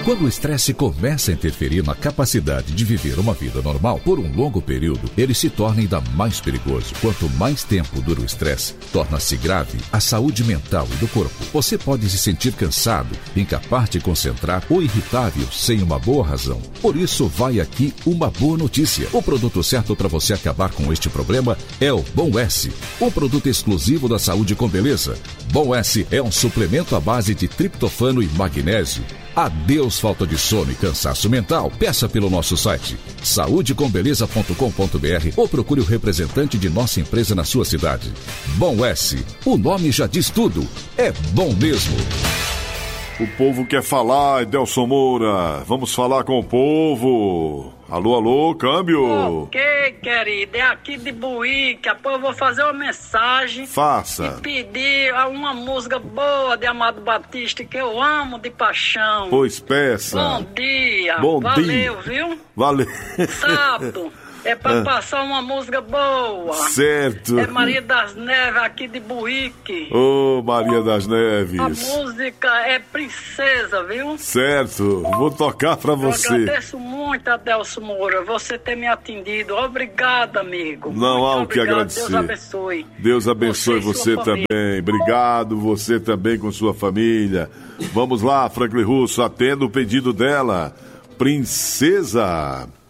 Quando o estresse começa a interferir na capacidade de viver uma vida normal por um longo período, ele se torna ainda mais perigoso. Quanto mais tempo dura o estresse, torna-se grave a saúde mental e do corpo. Você pode se sentir cansado, incapaz de concentrar ou irritável sem uma boa razão. Por isso, vai aqui uma boa notícia. O produto certo para você acabar com este problema é o Bom S, um produto exclusivo da Saúde com Beleza. Bom S é um suplemento à base de triptofano e magnésio. Adeus falta de sono e cansaço mental. Peça pelo nosso site saudecombeleza.com.br ou procure o representante de nossa empresa na sua cidade. Bom S, o nome já diz tudo. É bom mesmo. O povo quer falar, Edelson Moura. Vamos falar com o povo. Alô, alô, câmbio. Ok, querido, é aqui de Buíque. Após eu vou fazer uma mensagem. Faça. E pedir uma música boa de Amado Batista, que eu amo de paixão. Pois peça. Bom dia. Bom Valeu, dia. Viu? Valeu. Sábado. É pra passar uma música boa. Certo. É Maria das Neves, aqui de Buíque. Ô, Maria das Neves. A música é Princesa, viu? Certo. Vou tocar pra você. Eu agradeço muito, Adelson Moura, você ter me atendido. Obrigado, amigo. Não muito há o que agradecer. Deus abençoe. Deus abençoe você também. Obrigado, você também com sua família. Vamos lá, Franklin Russo, atenda o pedido dela. Princesa.